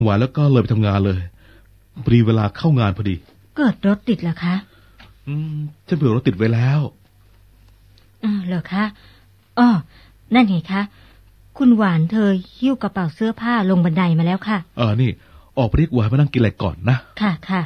หวานแล้วก็เลยไปทำงานเลยพอดีเวลาเข้างานพอดีเกิดรถติดเหรอคะฉันเผื่อรถติดไว้แล้วเหรอคะอ๋อนั่นไงคะคุณหวานเธอหิ้วกระเป๋าเสื้อผ้าลงบันไดมาแล้วค่ะนี่ออกไปเรียกหวานมานั่งกินอะไรก่อนนะค่ะค่ะ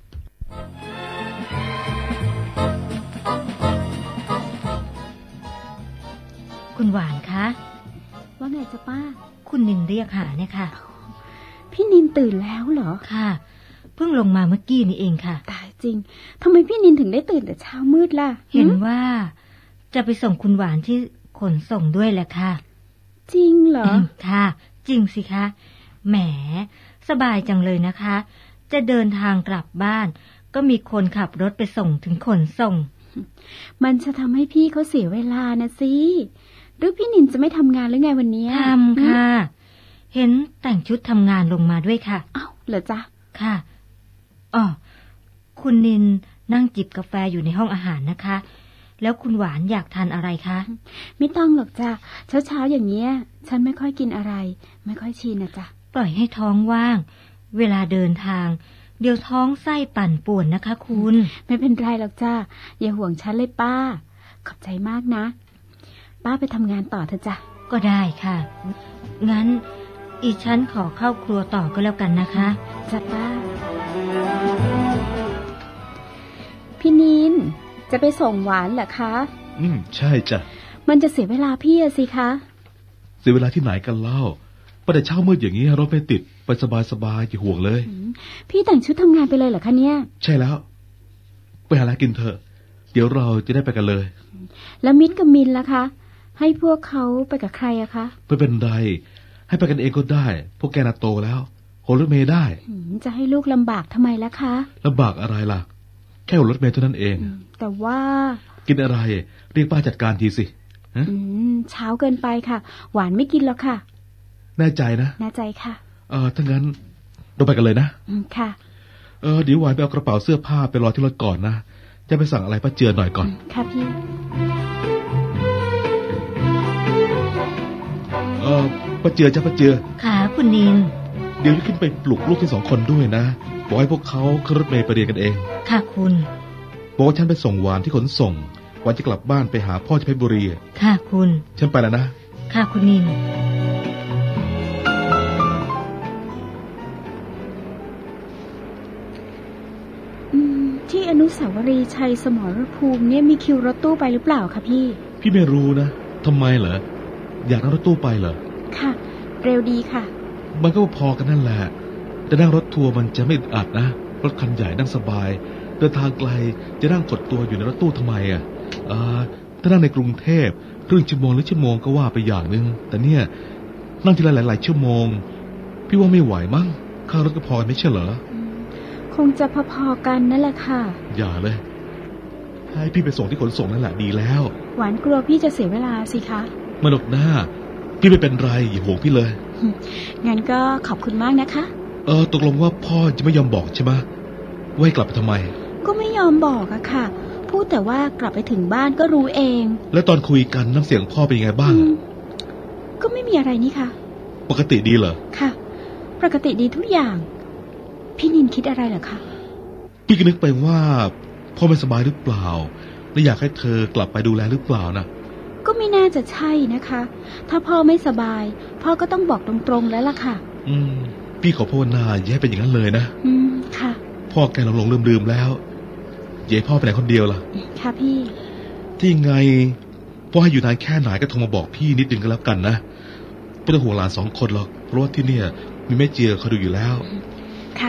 คุณหวานคะว่าไงจ๊ะป้าคุณนินเรียกหาเนี่ยค่ะพี่นินตื่นแล้วเหรอค่ะเพิ่งลงมาเมื่อกี้นี่เองค่ะตายจริงทำไมพี่นินถึงได้ตื่นแต่เช้ามืดล่ะเห็นว่าจะไปส่งคุณหวานที่ขนส่งด้วยแหละค่ะจริงเหรอค่ะจริงสิคะแหมสบายจังเลยนะคะจะเดินทางกลับบ้านก็มีคนขับรถไปส่งถึงขนส่งมันจะทำให้พี่เขาเสียเวลานะสิหรือพี่นินจะไม่ทำงานหรือไงวันนี้ทำค่ะเห็นแต่งชุดทำงานลงมาด้วยค่ะอ้าวเหรอจ๊ะค่ะอ๋อคุณนินนั่งจิบกาแฟอยู่ในห้องอาหารนะคะแล้วคุณหวานอยากทานอะไรคะไม่ต้องหรอกจ้ะเช้าอย่างเงี้ยฉันไม่ค่อยกินอะไรไม่ค่อยชินนะจ๊ะปล่อยให้ท้องว่างเวลาเดินทางเดี๋ยวท้องไส้ปั่นป่วนนะคะคุณไม่เป็นไรหรอกจ้ะอย่าห่วงฉันเลยป้าขอบใจมากนะป้าไปทำงานต่อเถอะจ้ะก็ได้ค่ะงั้นอีฉันขอเข้าครัวต่อก็แล้วกันนะคะจ้ะป้าพี่นินจะไปส่งหวานเหรอคะใช่จ้ะมันจะเสียเวลาพี่สิคะเสียเวลาที่ไหนกันเล่าพอแต่เช้ามืดอย่างนี้รถไม่ติดไปสบายๆอย่าห่วงเลยพี่แต่งชุดทำงานไปเลยเหรอคะเนี่ยใช่แล้วไปหาอะไรกินเถอะเดี๋ยวเราจะได้ไปกันเลยแล้วมิตรกับมินล่ะคะให้พวกเขาไปกับใครอะคะไม่เป็นไรให้ไปกันเองก็ได้พวกแกน่ะโตแล้วโหรถเมล์ได้จะให้ลูกลำบากทำไมล่ะคะลำบากอะไรล่ะแค่รถเมล์เท่านั้นเองแต่ว่ากินอะไรเรียกป้าจัดการทีสิเช้าเกินไปค่ะหวานไม่กินแล้วค่ะแน่ใจนะแน่ใจค่ะถ้างั้นเราไปกันเลยนะค่ะเดี๋ยวหวานไปเอากระเป๋าเสื้อผ้าไปรอที่รถก่อนนะจะไปสั่งอะไรป้าเจือหน่อยก่อนค่ะพี่ป้าเจือจ้ะป้าเจือค่ะคุณนินเดี๋ยวจะขึ้นไปปลุกลูกที่2 คนด้วยนะบอกให้พวกเขาขึ้นรถเมล์ไปเรียนกันเองค่ะคุณบอกว่าฉันไปส่งหวานที่ขนส่งหวานจะกลับบ้านไปหาพ่อที่เพชรบุรีค่ะคุณฉันไปแล้วนะค่ะคุณนินที่อนุสาวรีย์ชัยสมรภูมิเนี่ยมีคิวรถตู้ไปหรือเปล่าคะพี่ไม่รู้นะทำไมเหรออยากนั่งรถตู้ไปเหรอค่ะเร็วดีค่ะมันก็พอกันนั่นแหละแต่นั่งรถทัวร์มันจะไม่อึดอัดนะรถคันใหญ่นั่งสบายเดินทางไกลจะนั่งกดตัวอยู่ในรถตู้ทำไมถ้านั่งในกรุงเทพครึ่งชั่วโมงหรือชั่วโมงก็ว่าไปอย่างนึงแต่เนี่ยนั่งทีละหลายๆชั่วโมงพี่ว่าไม่ไหวมั้งค่ารถก็พอไม่ใช่เหรอคงจะพอๆกันนั่นแหละค่ะอย่าเลยให้พี่ไปส่งที่ขนส่งนั่นแหละดีแล้วหวานกลัวพี่จะเสียเวลาสิคะไม่หรอกนะพี่ไม่เป็นไรอย่าห่วงพี่เลยงั้นก็ขอบคุณมากนะคะตกลงว่าพ่อจะไม่ยอมบอกใช่ไหมว่าให้กลับไปทำไมก็ไม่ยอมบอกอะค่ะพูดแต่ว่ากลับไปถึงบ้านก็รู้เองแล้วตอนคุยกันน้ำเสียงพ่อเป็นยังไงบ้างก็ไม่มีอะไรนี่ค่ะปกติดีเหรอค่ะปกติดีทุกอย่างพี่นินคิดอะไรเหรอคะพี่ก็นึกไปว่าพ่อไม่สบายหรือเปล่าและอยากให้เธอกลับไปดูแลหรือเปล่านะก็ไม่น่าจะใช่นะคะถ้าพ่อไม่สบายพ่อก็ต้องบอกตรงๆแล้วล่ะค่ะพี่ขอภาวนาอย่าให้เป็นอย่างนั้นเลยนะค่ะพ่อแกหลงลืมแล้วอย่าให้พ่อไปไหนคนเดียวล่ะค่ะพี่ที่ไงพ่อให้อยู่นานแค่ไหนก็โทรมาบอกพี่นิดนึงก็แล้วกันนะไม่ต้องห่วงหลาน2 คนหรอกเพราะว่าที่เนี่ยมีแม่เจียเขาดูอยู่แล้วค่ะ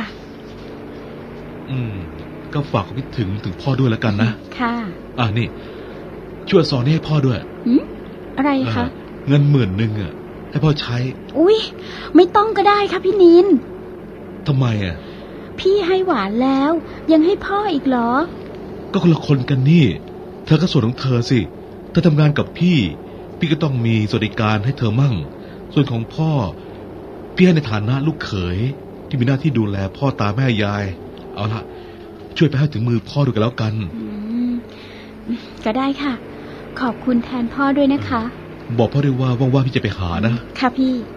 ก็ฝากคิดถึงพ่อด้วยแล้วกันนะค่ะนี่ช่วยสอนให้พ่อด้วยอะไรคะเงิน10,000ให้พ่อใช้อุ๊ยไม่ต้องก็ได้ค่ะพี่นินทำไมพี่ให้หวานแล้วยังให้พ่ออีกเหรอก็คนละคนกันนี่เธอก็ส่วนของเธอสิเธอทำงานกับพี่ก็ต้องมีสวัสดิการให้เธอมั่งส่วนของพ่อพี่ให้ในฐานะลูกเขยที่มีหน้าที่ดูแลพ่อตาแม่ยายเอาละช่วยไปให้ถึงมือพ่อด้วยกันแล้วกันก็ได้ค่ะขอบคุณแทนพ่อด้วยนะคะบอกพ่อด้วยว่าว่างๆพี่จะไปหานะค่ะพี่